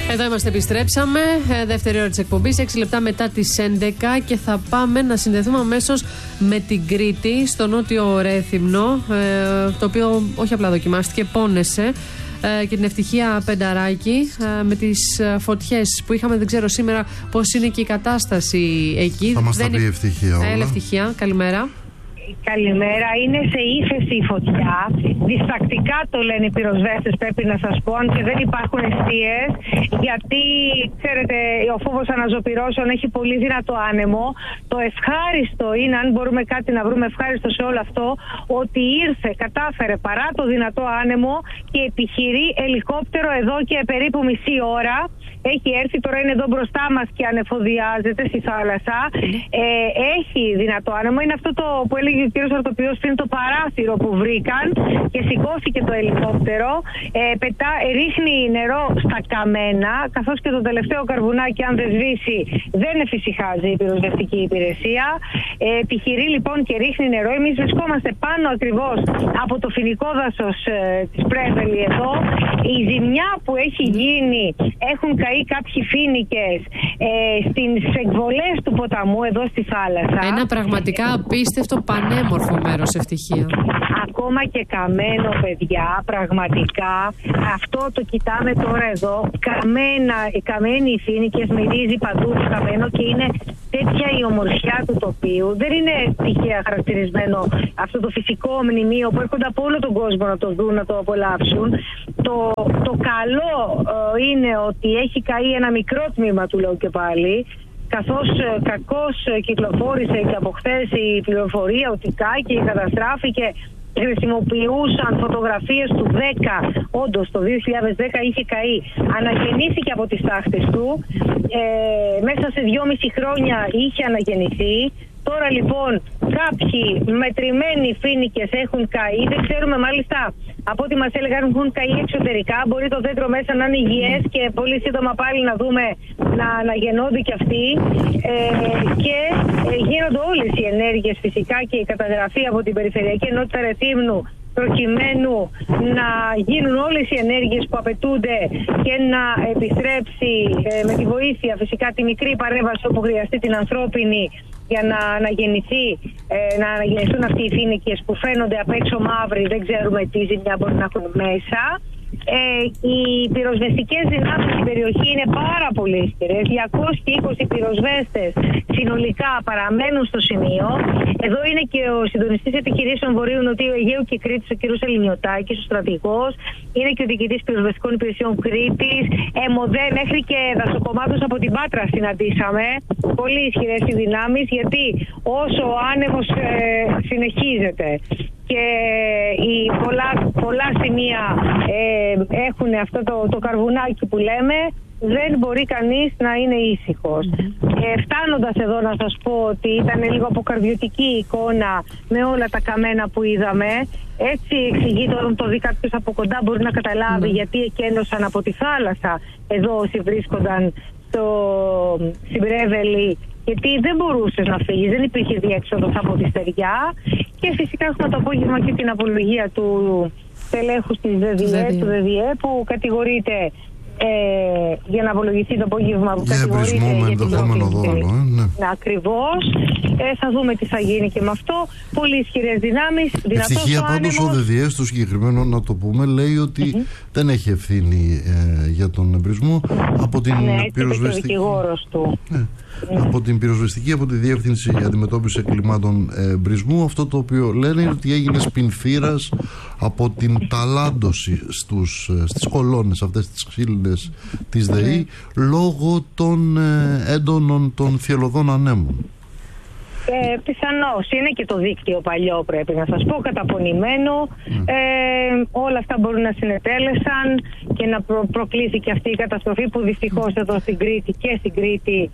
Εδώ είμαστε, επιστρέψαμε. Δεύτερη ώρα της εκπομπής, 6 λεπτά μετά τις 11 και θα πάμε να συνδεθούμε αμέσως με την Κρήτη, στο νότιο Ρέθυμνο, το οποίο όχι απλά δοκιμάστηκε, πόνεσε. Και την Ευτυχία Πενταράκη, με τις φωτιές που είχαμε, δεν ξέρω σήμερα πώς είναι και η κατάσταση εκεί. Θα μας τα πει η Ευτυχία όλα. Ευτυχία, καλημέρα. Καλημέρα. Είναι σε ύφεση η φωτιά. Διστακτικά το λένε οι πυροσβέστες, πρέπει να σας πω, αν και δεν υπάρχουν εστίες, γιατί ξέρετε ο φόβος αναζωπυρώσεων έχει πολύ δυνατό άνεμο. Το ευχάριστο είναι, αν μπορούμε κάτι να βρούμε ευχάριστο σε όλο αυτό, ότι κατάφερε παρά το δυνατό άνεμο και επιχειρεί ελικόπτερο εδώ και περίπου μισή ώρα. Έχει έρθει, τώρα είναι εδώ μπροστά μας και ανεφοδιάζεται στη θάλασσα. Έχει δυνατό άνεμο. Είναι αυτό το που έλεγε ο κύριος Αρτοπιός πριν, το παράθυρο που βρήκαν και σηκώθηκε το ελικόπτερο. Ρίχνει νερό στα καμένα, καθώς και το τελευταίο καρβουνάκι, αν δεν σβήσει, δεν εφησυχάζει η πυροσβεστική υπηρεσία. Επιχειρεί λοιπόν και ρίχνει νερό. Εμείς βρισκόμαστε πάνω ακριβώς από το φοινικό δάσος της Πρέβελη εδώ. Η ζημιά που έχει γίνει, έχουν καεί κάποιοι φοίνικες στις εκβολές του ποταμού εδώ στη θάλασσα. Ένα πραγματικά απίστευτο πανέμορφο μέρος, Ευτυχία. Ακόμα και καμένο, παιδιά, πραγματικά. Αυτό το κοιτάμε τώρα εδώ. Καμένοι οι φοίνικες, μυρίζει παντού το καμένο και είναι τέτοια η ομορφιά του τοπίου. Δεν είναι τυχαία χαρακτηρισμένο αυτό το φυσικό μνημείο που έρχονται από όλο τον κόσμο να το δουν, να το απολαύσουν. Το καλό είναι ότι έχει καεί ένα μικρό τμήμα του, λέω και πάλι, καθώς κακώς κυκλοφόρησε και από χθες η πληροφορία ότι κάει και καταστράφηκε. Χρησιμοποιούσαν φωτογραφίες του 10, όντως το 2010 είχε καεί, αναγεννήθηκε από τις τάχτες του, μέσα σε 2,5 χρόνια είχε αναγεννηθεί. Τώρα λοιπόν κάποιοι μετρημένοι φοίνικες έχουν καεί, δεν ξέρουμε μάλιστα, από ό,τι μας έλεγαν έχουν καεί εξωτερικά, μπορεί το δέντρο μέσα να είναι υγιές και πολύ σύντομα πάλι να δούμε να αναγεννώνται κι αυτοί, και γίνονται όλες οι ενέργειες φυσικά και η καταγραφή από την Περιφερειακή Ενότητα Ρεθύμνου προκειμένου να γίνουν όλες οι ενέργειες που απαιτούνται και να επιστρέψει με τη βοήθεια φυσικά τη μικρή παρέμβαση όπου χρειαστεί την ανθρώπινη για να αναγεννηθούν αυτοί οι φοίνικες που φαίνονται απ' έξω μαύροι, δεν ξέρουμε τι ζημιά μπορεί να έχουν μέσα. Οι πυροσβεστικές δυνάμεις στην περιοχή είναι πάρα πολύ ισχυρές. 220 πυροσβέστες συνολικά παραμένουν στο σημείο. Εδώ είναι και ο συντονιστής επιχειρήσεων Βορείου Νοτιού Αιγαίου και Κρήτης, ο κ. Ελληνιωτάκης, ο στρατηγός. Είναι και ο διοικητής πυροσβεστικών υπηρεσιών Κρήτης. Μέχρι και δασοκομάτους από την Πάτρα συναντήσαμε. Πολύ ισχυρές οι δυνάμεις, γιατί όσο ο άνεμος συνεχίζεται και πολλά σημεία έχουν αυτό το καρβουνάκι που λέμε, δεν μπορεί κανείς να είναι ήσυχος. Φτάνοντας εδώ να σας πω ότι ήταν λίγο αποκαρδιωτική η εικόνα με όλα τα καμένα που είδαμε. Έτσι εξηγεί το δει κάποιος από κοντά, μπορεί να καταλάβει γιατί εκένωσαν από τη θάλασσα εδώ όσοι βρίσκονταν στην Πρέβελη, γιατί δεν μπορούσες να φύγεις, δεν υπήρχε διέξοδος από τη στεριά. Και φυσικά έχουμε το απόγευμα και την απολογία του τελέχους της ΔΔΕ που κατηγορείται για να απολογηθεί το απόγευμα που κατηγορείται για την πρόκληση. Ακριβώς. Θα δούμε τι θα γίνει και με αυτό. Πολύ ισχυρές δυνάμεις. Ευτυχία πάντως ο ΔΔΕ στο συγκεκριμένο, να το πούμε, λέει ότι δεν έχει ευθύνη για τον εμπρισμό από την πυροσβεστική. Από την πυροσβεστική, από τη Διεύθυνση Αντιμετώπισης Εγκλημάτων Εμπρισμού. Αυτό το οποίο λένε είναι ότι έγινε σπινθήρας από την ταλάντωση στις κολόνες αυτές τις ξύλινες της ΔΕΗ λόγω των έντονων των θυελλωδών ανέμων. Πιθανώς είναι και το δίκτυο παλιό, πρέπει να σας πω, καταπονημένο. Όλα αυτά μπορούν να συνετέλεσαν και να προκλήθηκε αυτή η καταστροφή που δυστυχώς εδώ στην Κρήτη και στην Κρήτη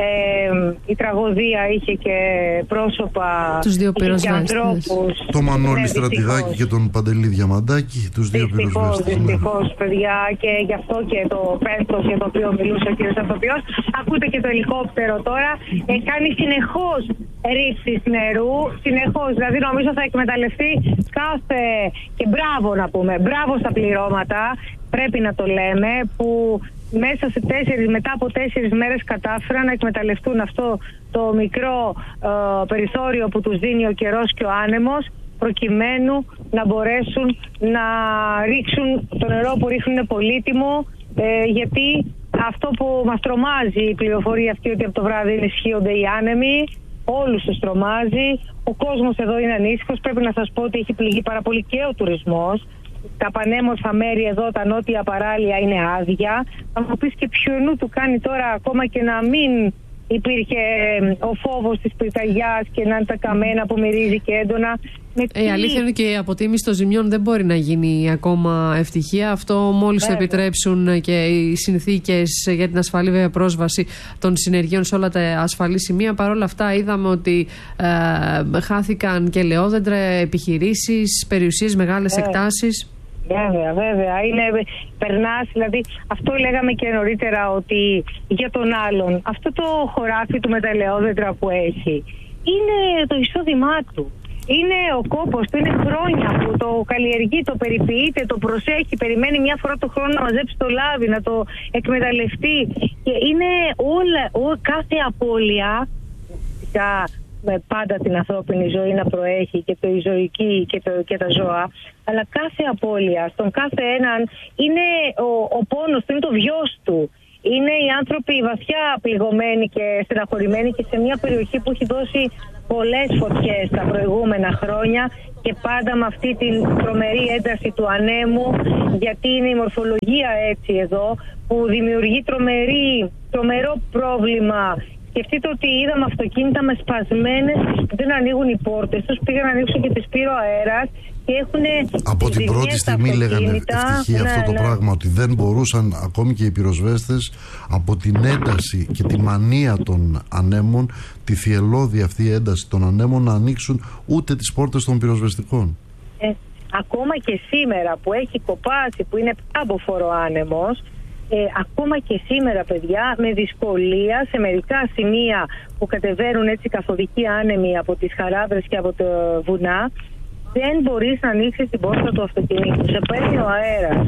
η τραγωδία είχε και πρόσωπα, τους δύο πυροσβέστες, το Μανώλη Στρατιδάκη και τον Παντελή Διαμαντάκη, τους δύο πυροσβέστες. Δυστυχώς, παιδιά, και γι' αυτό και το πέμπτο για το οποίο μιλούσε ο κ. Αρτοπιός. Ακούτε και το ελικόπτερο τώρα, κάνει συνεχώς ρήψεις νερού, συνεχώς, δηλαδή νομίζω θα εκμεταλλευτεί κάθε, και μπράβο να πούμε, μπράβο στα πληρώματα, πρέπει να το λέμε, που μέσα σε μετά από 4 μέρες κατάφεραν να εκμεταλλευτούν αυτό το μικρό περιθώριο που τους δίνει ο καιρός και ο άνεμος, προκειμένου να μπορέσουν να ρίξουν το νερό που ρίχνουν είναι πολύτιμο, γιατί αυτό που μας τρομάζει η πληροφορία αυτή, ότι από το βράδυ ενισχύονται οι άνεμοι, όλους τους τρομάζει. Ο κόσμος εδώ είναι ανήσυχος. Πρέπει να σας πω ότι έχει πληγεί πάρα πολύ και ο τουρισμός. Τα πανέμορφα μέρη εδώ, τα νότια παράλια είναι άδεια. Θα μου πεις και ποιονού του κάνει τώρα, ακόμα και να μην υπήρχε ο φόβος της πυρκαγιάς και να είναι τα καμένα που μυρίζει και έντονα. Η αλήθεια είναι και η αποτίμηση των ζημιών δεν μπορεί να γίνει ακόμα ευτυχία. Αυτό μόλις επιτρέψουν και οι συνθήκες για την ασφαλή πρόσβαση των συνεργείων σε όλα τα ασφαλή σημεία. Παρ' όλα αυτά είδαμε ότι χάθηκαν και ελαιόδεντρα, επιχειρήσεις, περιουσίες, μεγάλες εκτάσεις. Βέβαια. Περνάς, δηλαδή αυτό λέγαμε και νωρίτερα, ότι για τον άλλον αυτό το χωράφι του με τα ελαιόδεντρα που έχει είναι το εισόδημά του. Είναι ο κόπος του, είναι χρόνια που το καλλιεργεί, το περιποιείται, το προσέχει, περιμένει μια φορά το χρόνο να μαζέψει το λάδι, να το εκμεταλλευτεί. Και είναι κάθε απώλεια, με πάντα την ανθρώπινη ζωή να προέχει και η ζωική και τα ζώα, αλλά κάθε απώλεια στον κάθε έναν είναι ο πόνος του, είναι το βιός του. Είναι οι άνθρωποι βαθιά πληγωμένοι και στεναχωρημένοι και σε μια περιοχή που έχει δώσει πολλές φωτιές τα προηγούμενα χρόνια και πάντα με αυτή την τρομερή ένταση του ανέμου, γιατί είναι η μορφολογία έτσι εδώ που δημιουργεί τρομερό πρόβλημα. Σκεφτείτε ότι είδαμε αυτοκίνητα με σπασμένες, δεν ανοίγουν οι πόρτες τους, πήγαν να ανοίξουν και τις πήρε ο αέρας και έχουν. Από την πρώτη στιγμή λέγανε ευτυχία αυτό το πράγμα, ότι δεν μπορούσαν ακόμη και οι πυροσβέστες από την ένταση και τη μανία των ανέμων, τη θυελλώδη αυτή ένταση των ανέμων, να ανοίξουν ούτε τις πόρτες των πυροσβεστικών. Ακόμα και σήμερα που έχει κοπάσει, που είναι πάμποφορο άνεμος, ακόμα και σήμερα, παιδιά, με δυσκολία σε μερικά σημεία που κατεβαίνουν έτσι καθοδικοί άνεμοι από τις χαράδρες και από τα βουνά, δεν μπορείς να ανοίξεις την πόρτα του αυτοκινήτου. Σε παίρνει ο αέρας.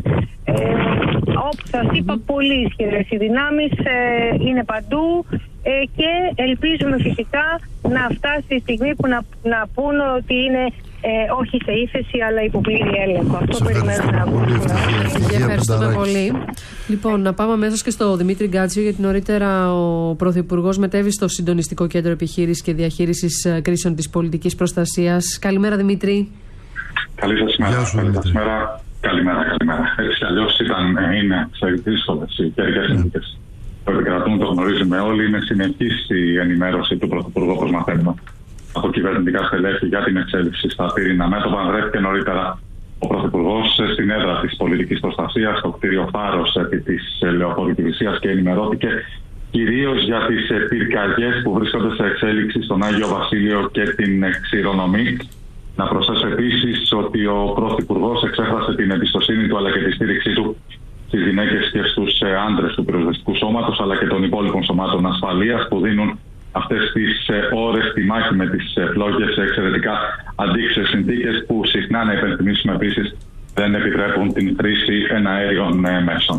Όπως σας είπα, πολύ ισχυρές οι δυνάμεις είναι παντού και ελπίζουμε φυσικά να φτάσει η στιγμή που να πούν ότι είναι όχι σε ύφεση, αλλά υπό πλήρη έλεγχο. Αυτό περιμένουμε να ακούσουμε. Ευχαριστούμε πολύ. Λοιπόν, να πάμε αμέσως και στο Δημήτρη Γκάτσιο, γιατί νωρίτερα ο Πρωθυπουργός μετέβη στο Συντονιστικό Κέντρο Επιχείρησης και Διαχείρισης Κρίσεων της Πολιτικής Προστασίας. Καλημέρα, Δημήτρη. Καλή σας ημέρα. Καλημέρα. Έτσι κι αλλιώς είναι σε δύσκολες οι καιρικές συνθήκες που επικρατούν, το γνωρίζουμε όλοι. Είναι συνεχής η ενημέρωση του Πρωθυπουργού, όπως μαθαίνουμε, από κυβερνητικά στελέχη για την εξέλιξη στα πυρήνα μέτωπα. Βρέθηκε νωρίτερα ο Πρωθυπουργός στην έδρα της πολιτικής προστασίας, στο κτίριο Φάρος επί της Λεωφορικηβησίας, και ενημερώθηκε κυρίως για τις πυρκαγιές που βρίσκονται σε εξέλιξη στον Άγιο Βασίλειο και την Ξηρονομή. Να προσθέσω επίσης ότι ο Πρωθυπουργός εξέφρασε την εμπιστοσύνη του αλλά και τη στήριξή του στις γυναίκες και στους άντρες του πυροσβεστικού σώματος, αλλά και των υπόλοιπων σωμάτων ασφαλείας που δίνουν αυτές τις ώρες τη μάχη με τις φλόγες σε εξαιρετικά αντίξωες συνθήκες που συχνά, να υπενθυμίσουμε επίσης, δεν επιτρέπουν την χρήση εναέριων μέσων.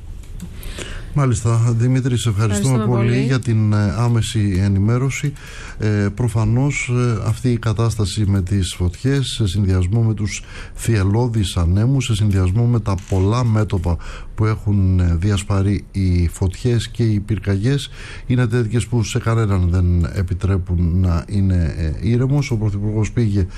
Μάλιστα, Δημήτρη, σε ευχαριστούμε πολύ για την άμεση ενημέρωση. Προφανώς αυτή η κατάσταση με τις φωτιές, σε συνδυασμό με τους θυελλώδεις ανέμους, σε συνδυασμό με τα πολλά μέτωπα που έχουν διασπαρεί οι φωτιές και οι πυρκαγιές, είναι τέτοιες που σε κανέναν δεν επιτρέπουν να είναι ήρεμος. Ο Πρωθυπουργός πήγε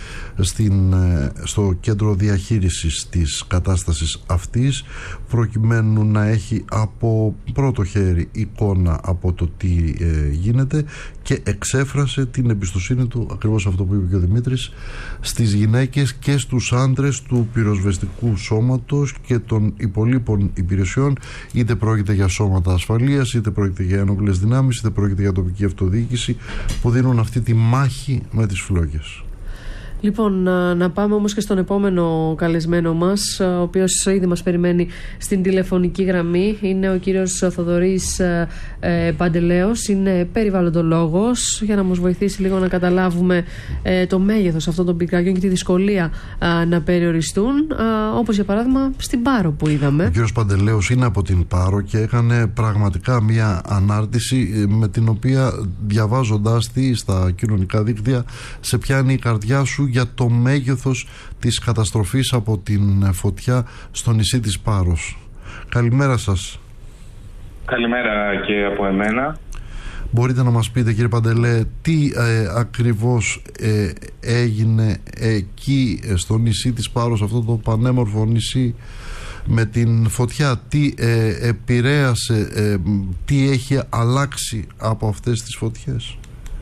στο κέντρο διαχείρισης της κατάστασης αυτής, προκειμένου να έχει από πρώτο χέρι εικόνα από το τι γίνεται, και εξέφρασε την εμπιστοσύνη του, ακριβώς αυτό που είπε και ο Δημήτρης, στις γυναίκες και στους άντρες του πυροσβεστικού σώματος και των υπολείπων υπηρεσιών, είτε πρόκειται για σώματα ασφαλείας, είτε πρόκειται για ένοπλες δυνάμεις, είτε πρόκειται για τοπική αυτοδιοίκηση, που δίνουν αυτή τη μάχη με τις φλόγες. Λοιπόν, να πάμε όμως και στον επόμενο καλεσμένο μας, ο οποίος ήδη μας περιμένει στην τηλεφωνική γραμμή. Είναι ο κύριος Θοδωρής Παντελέος, είναι περιβαλλοντολόγος, για να μας βοηθήσει λίγο να καταλάβουμε το μέγεθος αυτών των πυρκαγιών και τη δυσκολία να περιοριστούν, όπως για παράδειγμα στην Πάρο που είδαμε. Ο κύριος Παντελέος είναι από την Πάρο και έκανε πραγματικά μια ανάρτηση με την οποία, διαβάζοντάς τη στα κοινωνικά δίκτυα, σε πιάνει η καρδιά σου για το μέγεθος της καταστροφής από την φωτιά στο νησί της Πάρος. Καλημέρα σας. Καλημέρα και από εμένα. Μπορείτε να μας πείτε, κύριε Παντελέ, τι ακριβώς έγινε εκεί στο νησί της Πάρος, αυτό το πανέμορφο νησί με την φωτιά, τι επηρέασε, τι έχει αλλάξει από αυτές τις φωτιές?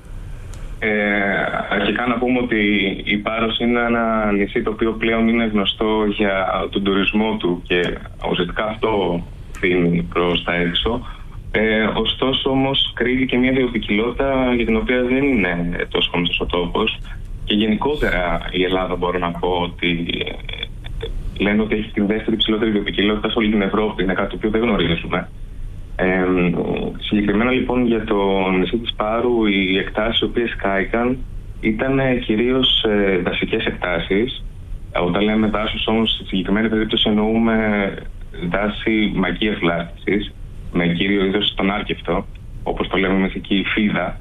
Αρχικά να πούμε ότι η Πάρος είναι ένα νησί το οποίο πλέον είναι γνωστό για τον τουρισμό του και ουσιαστικά αυτό φύγει προς τα έξω. Ωστόσο όμως κρύβει και μια βιοποικιλότητα για την οποία δεν είναι τόσο γνωστός ο τόπος, και γενικότερα η Ελλάδα, μπορώ να πω ότι λένε ότι έχει την δεύτερη ψηλότερη βιοποικιλότητα σε όλη την Ευρώπη. Είναι κάτι το οποίο δεν γνωρίζουμε. Συγκεκριμένα λοιπόν για το νησί της Πάρου, οι εκτάσεις οι οποίες κάηκαν ήταν κυρίως δασικές εκτάσεις. Όταν λέμε δάσους όμως, στη συγκεκριμένη περίπτωση εννοούμε δάση μακίας βλάστησης, με κύριο είδος τον άρκευτο, όπως το λέμε εμείς εκεί, η φίδα,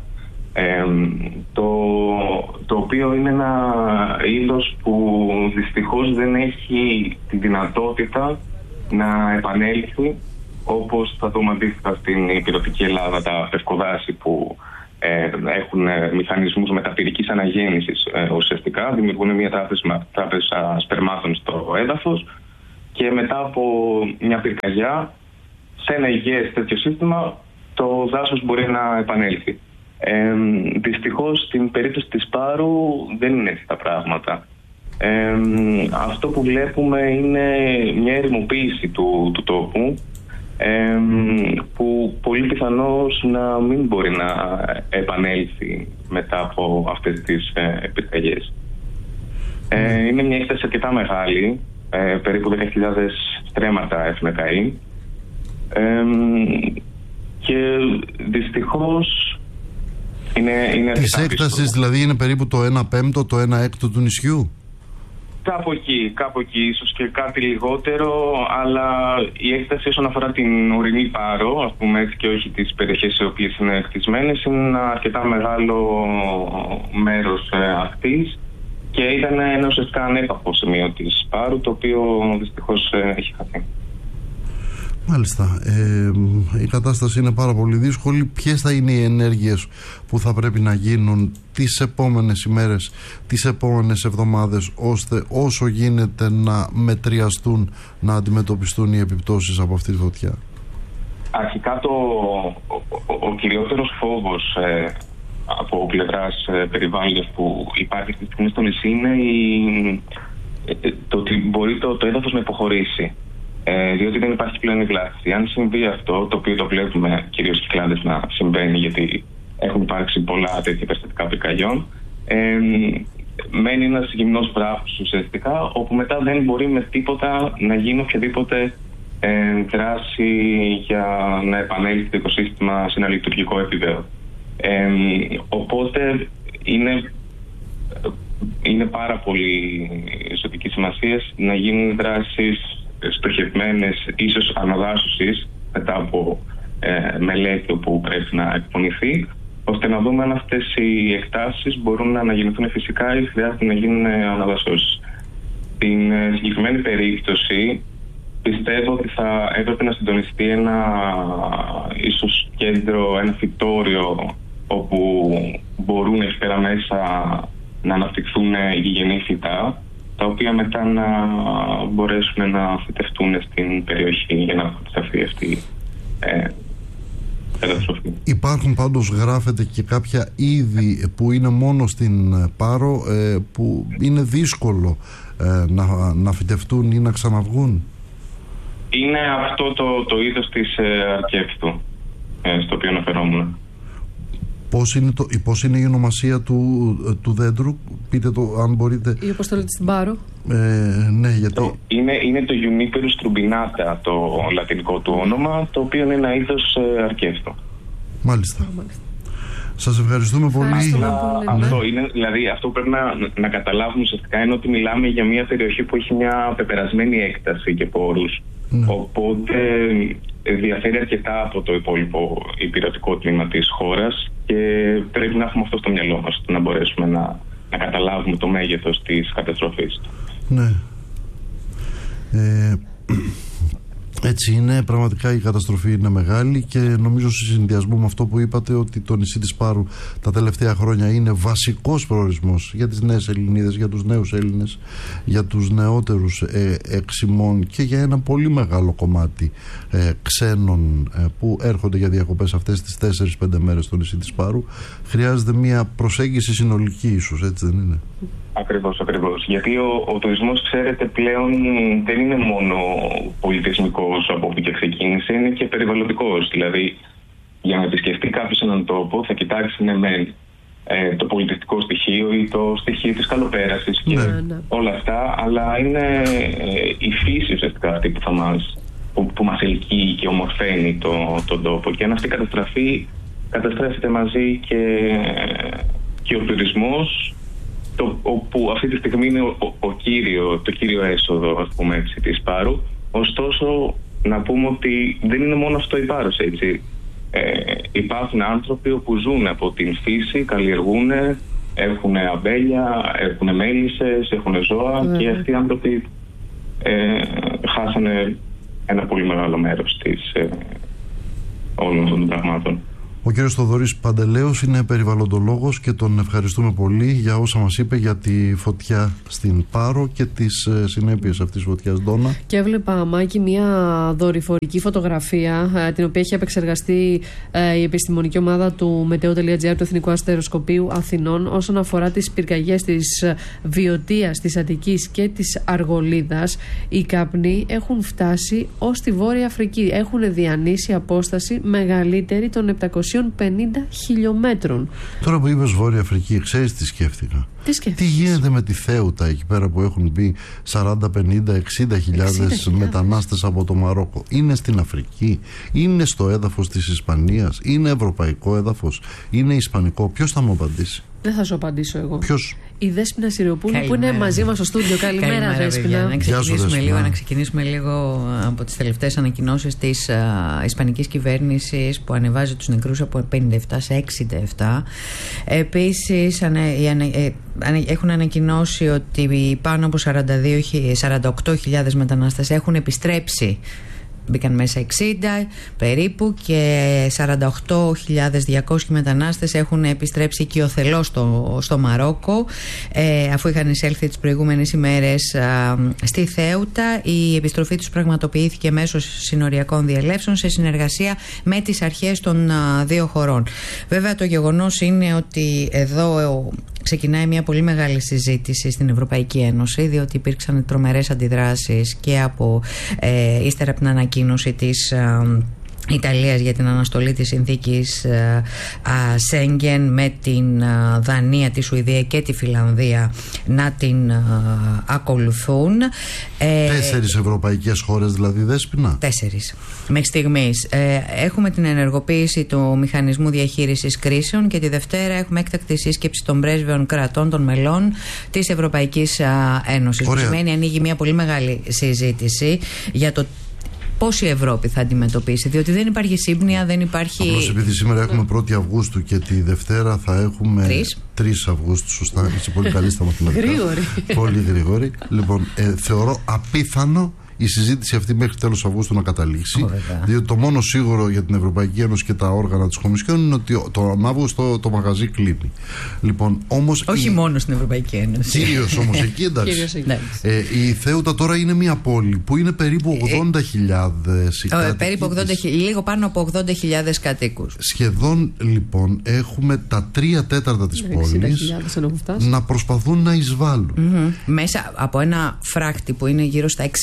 το οποίο είναι ένα είδος που δυστυχώς δεν έχει τη δυνατότητα να επανέλθει, όπως θα δούμε αντίστοιχα στην υπηρετική Ελλάδα, τα πευκοδάση που έχουν μηχανισμούς μεταπυρικής αναγέννησης, ουσιαστικά δημιουργούν μια τράπεζα σπερμάτων στο έδαφος και μετά από μια πυρκαγιά σε ένα υγιές τέτοιο σύστημα το δάσος μπορεί να επανέλθει. Δυστυχώς στην περίπτωση της Πάρου δεν είναι έτσι τα πράγματα. Αυτό που βλέπουμε είναι μια ερημοποίηση του τόπου, που πολύ πιθανώς να μην μπορεί να επανέλθει μετά από αυτές τις πυρκαγιές. Είναι μια έκταση αρκετά μεγάλη, περίπου 10.000 στρέμματα έχουν καεί, και δυστυχώς είναι της έκτασης, δηλαδή είναι περίπου το 1/5, το 1/6 του νησιού. Κάπου εκεί, ίσως και κάτι λιγότερο, αλλά η έκταση όσον αφορά την ορεινή Πάρο, ας πούμε έτσι, και όχι τις περιοχές οι οποίες είναι χτισμένες, είναι ένα αρκετά μεγάλο μέρος αυτής και ήταν ένα ουσιαστικά ανέπαφο σημείο της Πάρου, το οποίο δυστυχώς έχει χαθεί. Μάλιστα. Η κατάσταση είναι πάρα πολύ δύσκολη. Ποιες θα είναι οι ενέργειες που θα πρέπει να γίνουν τις επόμενες ημέρες, τις επόμενες εβδομάδες, ώστε όσο γίνεται να μετριαστούν, να αντιμετωπιστούν οι επιπτώσεις από αυτή τη φωτιά? Αρχικά ο κυριότερος φόβος από πλευράς περιβάλλοντος που υπάρχει αυτή τη στιγμή στο νησί είναι το ότι μπορεί το έδαφος να υποχωρήσει. Διότι δεν υπάρχει πλέον η βλάστηση. Αν συμβεί αυτό, το οποίο το βλέπουμε κυρίως Κυκλάδες να συμβαίνει, γιατί έχουν υπάρξει πολλά τέτοια περιστατικά πυρκαγιών, μένει ένας γυμνός βράχος ουσιαστικά, όπου μετά δεν μπορεί με τίποτα να γίνει οποιαδήποτε δράση για να επανέλθει το οικοσύστημα σε ένα λειτουργικό επίπεδο. Οπότε είναι πάρα πολύ ζωτική σημασία να γίνουν δράσεις στοχευμένες, ίσως αναδάσωσης μετά από μελέτη που πρέπει να εκπονηθεί, ώστε να δούμε αν αυτές οι εκτάσεις μπορούν να αναγεννηθούν φυσικά ή χρειάζεται να γίνουν αναδασώσεις. Στην συγκεκριμένη περίπτωση πιστεύω ότι θα έπρεπε να συντονιστεί ένα ίσως κέντρο, ένα φυτόριο, όπου μπορούν εκεί πέρα μέσα να αναπτυχθούν γηγενή φυτά, τα οποία μετά να μπορέσουν να φυτευτούν στην περιοχή για να προσταθεί αυτή η καταστροφή. Υπάρχουν πάντως, γράφεται, και κάποια είδη που είναι μόνο στην Πάρο, που είναι δύσκολο να φυτευτούν ή να ξαναβγούν. Είναι αυτό το είδος της αρκεύτου, στο οποίο αναφερόμουν. Πώς είναι η ονομασία του δέντρου, πείτε το αν μπορείτε. Ή όπως το λέτε στην Πάρο. Ναι, γιατί... Είναι το Juniperus trumbinata το λατινικό του όνομα, το οποίο είναι ένα είδος αρκεύτο. Μάλιστα. Σας ευχαριστούμε πολύ. Αυτό είναι, δηλαδή αυτό που πρέπει να καταλάβουμε ουσιαστικά είναι ότι μιλάμε για μια περιοχή που έχει μια πεπερασμένη έκταση και πόρους. Οπότε διαφέρει αρκετά από το υπόλοιπο υπηρετικό τμήμα της χώρας και πρέπει να έχουμε αυτό στο μυαλό μας, να μπορέσουμε να καταλάβουμε το μέγεθος της καταστροφής. Ναι. Έτσι είναι, πραγματικά η καταστροφή είναι μεγάλη και νομίζω σε συνδυασμό με αυτό που είπατε ότι το νησί της Πάρου τα τελευταία χρόνια είναι βασικός προορισμός για τις νέες Ελληνίδες, για τους νέους Έλληνες, για τους νεότερους εξημών και για ένα πολύ μεγάλο κομμάτι ξένων που έρχονται για διακοπές αυτές τις 4-5 μέρες στο νησί της Πάρου. Χρειάζεται μια προσέγγιση συνολική ίσως, έτσι δεν είναι? Ακριβώς. Γιατί ο τουρισμός, ξέρετε, πλέον δεν είναι μόνο πολιτισμικός από όπου και ξεκίνησε, είναι και περιβαλλοντικός. Δηλαδή, για να επισκεφτεί κάποιος έναν τόπο, θα κοιτάξει το πολιτιστικό στοιχείο ή το στοιχείο της καλοπέρασης και όλα αυτά, αλλά είναι η φύση ουσιαστικά αυτή που μας ελκύει και ομορφαίνει τον τόπο. Και αν αυτή καταστρέφεται μαζί και ο τουρισμός, όπου αυτή τη στιγμή είναι το κύριο έσοδο, ας πούμε έτσι, της Πάρου. Ωστόσο, να πούμε ότι δεν είναι μόνο αυτό η Πάρος, έτσι. Υπάρχουν άνθρωποι που ζουν από την φύση, καλλιεργούν, έχουν αμπέλια, έχουν μέλισσες, έχουν ζώα και αυτοί οι άνθρωποι χάσανε ένα πολύ μεγάλο μέρος όλων αυτών των πραγμάτων. Ο κύριος Θοδωρής Παντελέος είναι περιβαλλοντολόγος και τον ευχαριστούμε πολύ για όσα μας είπε για τη φωτιά στην Πάρο και τις συνέπειες αυτής της φωτιάς, Ντόνα. Και έβλεπα, Μάκη, μια δορυφορική φωτογραφία την οποία έχει επεξεργαστεί η επιστημονική ομάδα του Meteo.gr, του Εθνικού Αστεροσκοπείου Αθηνών, όσον αφορά τις πυρκαγιές της Βιωτίας, της Αττικής και της Αργολίδας. Οι καπνοί έχουν φτάσει ως τη Βόρεια Αφρική. Έχουν διανύσει απόσταση μεγαλύτερη των 750 χιλιόμετρων. Τώρα που είπες Βόρεια Αφρική, ξέρεις τι σκέφτηκα? Τι γίνεται με τη Θέουτα εκεί πέρα που έχουν μπει 40, 50, 60 χιλιάδες μετανάστες από το Μαρόκο? Είναι στην Αφρική? Είναι στο έδαφος της Ισπανίας? Είναι ευρωπαϊκό έδαφος? Είναι ισπανικό? Ποιος θα μου απαντήσει? Δεν θα σου απαντήσω εγώ. Ποιος? Η Δέσποινα Συριοπούλου που είναι μαζί μας στο στούντιο. Καλημέρα, Δέσποινα. Να ξεκινήσουμε λίγο από τις τελευταίες ανακοινώσεις της ισπανικής κυβέρνησης που ανεβάζει τους νεκρούς από 57 σε 67. Επίσης έχουν ανακοινώσει ότι πάνω από 48.000 μετανάστες έχουν επιστρέψει. Μπήκαν μέσα 60 περίπου και 48.200 μετανάστες έχουν επιστρέψει οικειοθελώς στο Μαρόκο, αφού είχαν εισέλθει τις προηγούμενες ημέρες στη Θέουτα. Η επιστροφή τους πραγματοποιήθηκε μέσω συνοριακών διελεύσεων σε συνεργασία με τις αρχές των δύο χωρών. Βέβαια, το γεγονός είναι ότι εδώ ξεκινάει μια πολύ μεγάλη συζήτηση στην Ευρωπαϊκή Ένωση, διότι υπήρξαν τρομερές αντιδράσεις και ύστερα από την ανακοίνωση της Ιταλίας για την αναστολή της συνθήκης Σέγγεν, με την Δανία, τη Σουηδία και τη Φιλανδία να την ακολουθούν. 4 ευρωπαϊκές χώρες δηλαδή, Δέσποινα? 4 μέχρι στιγμής. Έχουμε την ενεργοποίηση του μηχανισμού διαχείρισης κρίσεων και τη Δευτέρα έχουμε έκτακτη σύσκεψη των πρέσβεων κρατών των μελών της Ευρωπαϊκής Ένωσης. Που σημαίνει ανοίγει μια πολύ μεγάλη συζήτηση για το πώς η Ευρώπη θα αντιμετωπίσει, διότι δεν υπάρχει σύμπνοια, δεν υπάρχει. Απλώς επειδή σήμερα έχουμε 1η Αυγούστου και τη Δευτέρα θα έχουμε 3 Αυγούστου, σωστά. Είσαι πολύ καλή στα μαθηματικά. Πολύ γρήγορη. Λοιπόν, θεωρώ απίθανο η συζήτηση αυτή μέχρι τέλος Αυγούστου να καταλήξει. Διότι το μόνο σίγουρο για την Ευρωπαϊκή Ένωση και τα όργανα της Κομισιόν είναι ότι τον Αύγουστο το μαγαζί κλείνει. Λοιπόν, όμως όχι μόνο στην Ευρωπαϊκή Ένωση. Κυρίως όμως εκεί, εντάξει. Η Θέουτα τώρα είναι μια πόλη που είναι περίπου 80.000 περίπου 80.000, λίγο πάνω από 80.000 κατοίκους. Σχεδόν λοιπόν έχουμε τα 3/4 της πόλης να προσπαθούν να εισβάλλουν. Μέσα από ένα φράχτη που είναι γύρω στα 6 μέτρα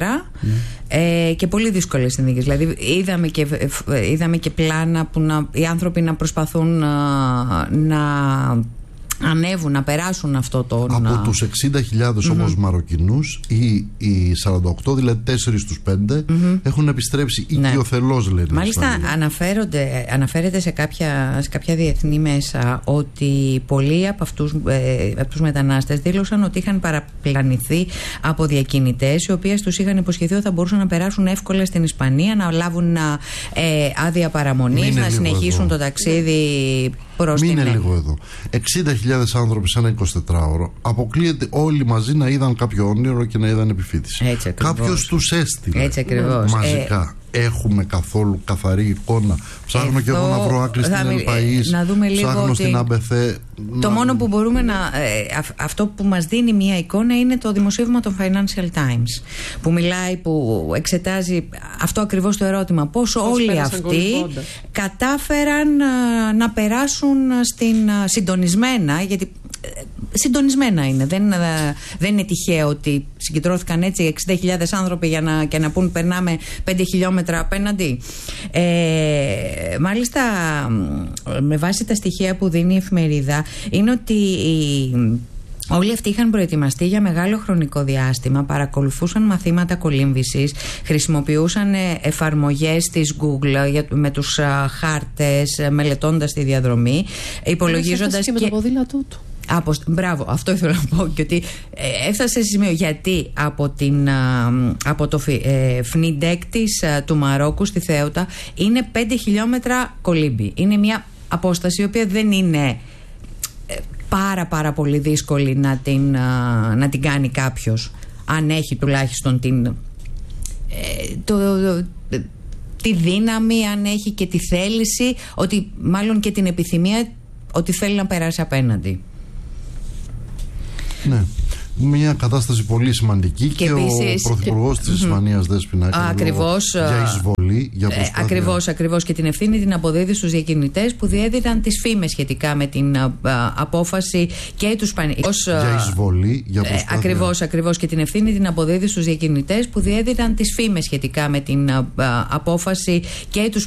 χιλιόμετρα και πολύ δύσκολες συνθήκες. Δηλαδή είδαμε και πλάνα που οι άνθρωποι να προσπαθούν να ανέβουν, να περάσουν αυτό το... Από τους 60.000 όμως Μαροκινούς, οι 48, δηλαδή 4 στους 5, έχουν επιστρέψει οικειοθελώς, λένε. Μάλιστα αναφέρεται σε κάποια διεθνή μέσα ότι πολλοί από τους μετανάστες δήλωσαν ότι είχαν παραπλανηθεί από διακινητές, οι οποίες τους είχαν υποσχεθεί ότι θα μπορούσαν να περάσουν εύκολα στην Ισπανία, να λάβουν άδεια παραμονής, να συνεχίσουν το ταξίδι προς την... Μείνε λίγο εδώ. 60.000 άνθρωποι σε ένα 24ωρο. Αποκλείεται όλοι μαζί να είδαν κάποιο όνειρο και να είδαν επιφύτηση. Κάποιος τους έστειλε. Έτσι ακριβώς. Μαζικά. Έχουμε καθόλου καθαρή εικόνα? Ψάχνω και εγώ να βρω άκρη στην Ελπαΐς, ψάχνω στην Αμπεθέ. Το μόνο που μπορούμε αυτό που μας δίνει μια εικόνα είναι το δημοσίευμα των Financial Times, που μιλάει, που εξετάζει αυτό ακριβώς το ερώτημα, πόσο όλοι αυτοί κατάφεραν να περάσουν συντονισμένα, γιατί συντονισμένα είναι. Δεν είναι τυχαίο ότι συγκεντρώθηκαν έτσι 60.000 άνθρωποι και να πούν περνάμε 5 χιλιόμετρα απέναντι. Μάλιστα, με βάση τα στοιχεία που δίνει η εφημερίδα, είναι ότι όλοι αυτοί είχαν προετοιμαστεί για μεγάλο χρονικό διάστημα, παρακολουθούσαν μαθήματα κολύμβησης, χρησιμοποιούσαν εφαρμογές της Google με τους χάρτες, μελετώντας τη διαδρομή, υπολογίζοντας και με το ποδήλατό του. Μπράβο, αυτό ήθελα να πω, και ότι έφτασε σε σημείο, γιατί από το Φνιντέκ του Μαρόκου στη Θέουτα είναι 5 χιλιόμετρα κολύμπη. Είναι μια απόσταση η οποία δεν είναι πάρα πολύ δύσκολη να την κάνει κάποιος, αν έχει τουλάχιστον τη δύναμη, αν έχει και τη θέληση, ότι μάλλον και την επιθυμία ότι θέλει να περάσει απέναντι. Ναι. Μια κατάσταση πολύ σημαντική και ο Πρωθυπουργός της Ισπανίας Δέσποινα για εισβολή, για προσπάθεια. Ακριβώς, και την ευθύνη την αποδίδει στους διακινητές που διέδιδαν τις φήμες σχετικά με την απόφαση και του Ισπανικούς. Για εισβολή, για προσπάθεια. Ακριβώς, και την ευθύνη την αποδίδει στους διακινητές που διέδιδαν τις φήμες σχετικά με την απόφαση και του